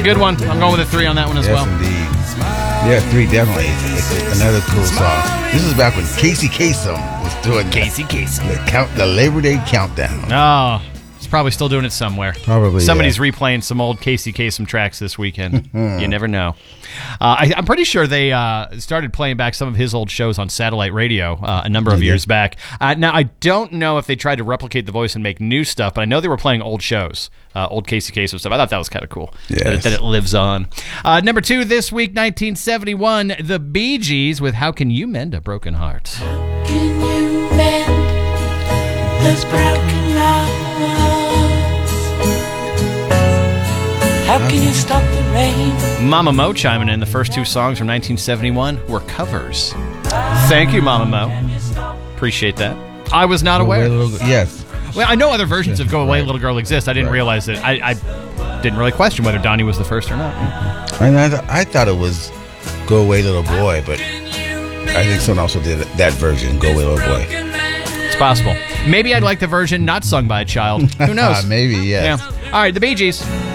good one. I'm going with a 3 on that one as well. Yes, indeed. Yeah, 3 definitely. It's another cool song. This is back when Casey Kasem was doing the Labor Day countdown. Oh, he's probably still doing it somewhere. Probably. Somebody's replaying some old Casey Kasem tracks this weekend. You never know. I'm pretty sure they started playing back some of his old shows on satellite radio a number of years back. Now, I don't know if they tried to replicate the voice and make new stuff, but I know they were playing old shows, old Casey Kasem stuff. I thought that was kind of cool that it lives on. Number 2 this week, 1971, The Bee Gees with How Can You Mend a Broken Heart? How can you mend this broken heart? How can you stop the rain? Mama Mo chiming in. The first 2 songs from 1971 were covers. Thank you, Mama Mo. Appreciate that. I was not aware. Yes. Well, I know other versions of Go Away, Little Girl exist. I didn't realize that. I didn't really question whether Donnie was the first or not. And I thought it was Go Away, Little Boy, but I think someone also did that version, Go Away, Little Boy. It's possible. Maybe I'd like the version not sung by a child. Who knows? Maybe, yes. Yeah. All right, the Bee Gees.